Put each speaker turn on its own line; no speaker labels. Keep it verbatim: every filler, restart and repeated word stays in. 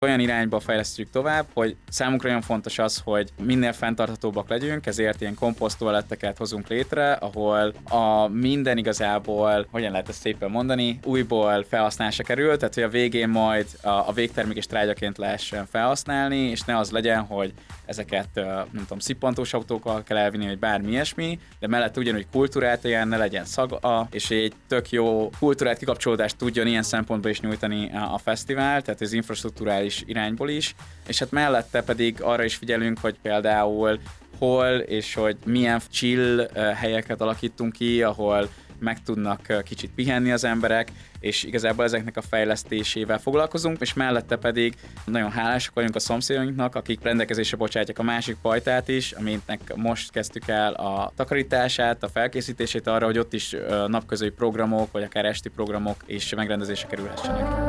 Olyan irányba fejlesztjük tovább, hogy számunkra olyan fontos az, hogy minél fenntarthatóbbak legyünk, ezért ilyen komposzttoaletteket hozunk létre, ahol a minden igazából, hogyan lehet ezt szépen mondani, újból felhasználásra kerül, tehát hogy a végén majd a, a végtermék is trágyaként lehessen felhasználni, és ne az legyen, hogy ezeket, nem tudom, szippantós autókkal kell elvinni, vagy bármi ilyesmi, de mellett ugyanúgy kultúrát ilyen, ne legyen szaga, és egy tök jó kultúrát kikapcsolódást tudjon ilyen szempontból is nyújtani a fesztivál, tehát az infrastrukturális irányból is, és hát mellette pedig arra is figyelünk, hogy például hol és hogy milyen chill helyeket alakítunk ki, ahol meg tudnak kicsit pihenni az emberek, és igazából ezeknek a fejlesztésével foglalkozunk, és mellette pedig nagyon hálásak vagyunk a szomszédainknak, akik rendelkezésre bocsátják a másik pajtát is, aminek most kezdtük el a takarítását, a felkészítését arra, hogy ott is napközeli programok, vagy akár esti programok is megrendezésre kerülhessenek.